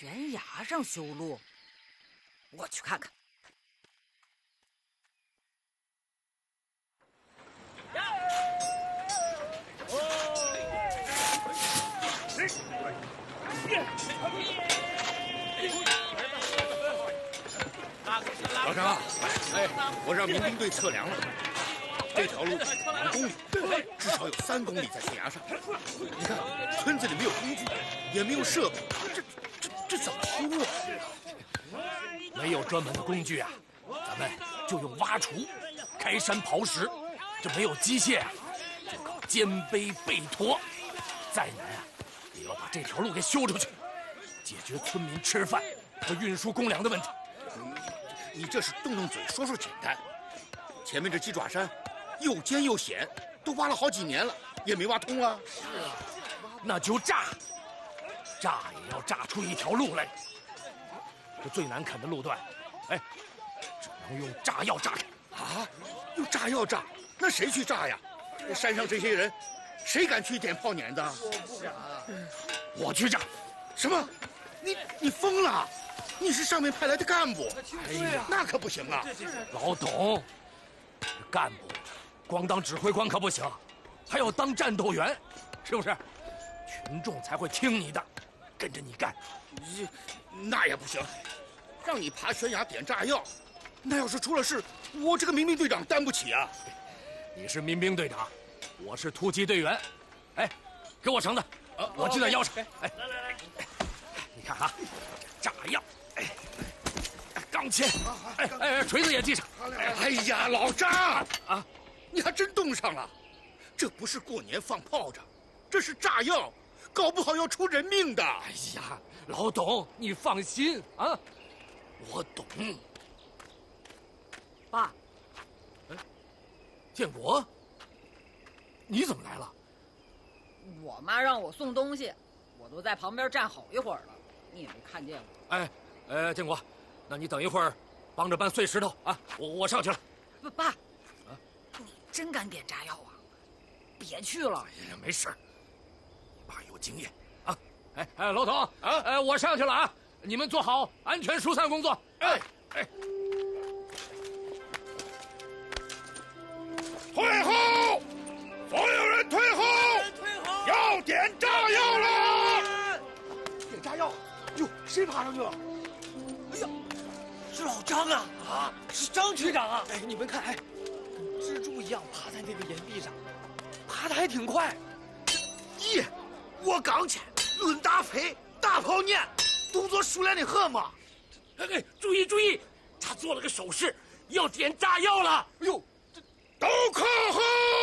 悬崖上修路，我去看看。 老张，哎，我让民兵队测量了，这条路2公里，至少有3公里在悬崖上。你看，村子里没有工具，也没有设备，这怎么修啊？ 没有专门的工具啊，咱们就用挖锄、开山刨石。这没有机械啊，就靠肩背背驮。再难啊，也要把这条路给修出去，解决村民吃饭和运输公粮的问题。 你这是动动嘴说说简单，前面这鸡爪山又尖又险，都挖了好几年了，也没挖通啊。 是啊，那就炸也要炸出一条路来。这最难啃的路段，哎，只能用炸药炸开。 啊，用炸药炸？那谁去炸呀？山上这些人，谁敢去点炮碾子？ 我不敢，我去炸。 什么？你疯了？你是上面派来的干部， 哎呀， 那可不行啊！ 老董，干部光当指挥官可不行，还要当战斗员，是不是？群众才会听你的，跟着你干。 那也不行，让你爬悬崖点炸药，那要是出了事，我这个民兵队长担不起啊！ 你是民兵队长，我是突击队员。哎，给我绳子，我系在腰上。哎，来，你看啊，炸药。钢钎，锤子也系上。 哎呀，老张啊，你还真冻上了！这不是过年放炮仗，这是炸药，搞不好要出人命的。 哎呀，老董，你放心啊，我懂。 爸， 建国，你怎么来了？ 我妈让我送东西，我都在旁边站好一会儿了，你也没看见我。 哎，建国。那你等一会儿，帮着搬碎石头啊！我上去了。 爸，真敢点炸药啊！别去了。 哎呀，没事，你爸有经验啊！哎，老董啊，我上去了啊！你们做好安全疏散工作。哎， 退后！所有人退后！要点炸药了！ 点炸药？哟，谁爬上去了？哎呀！是老张啊！啊，是张局长啊！哎，你们看，哎，蜘蛛一样爬在那个岩壁上，爬得还挺快。 咦，我刚去，论打飞，大炮撵，动作熟练的很嘛。 哎，注意，他做了个手势，要点炸药了。 哎呦，都靠后！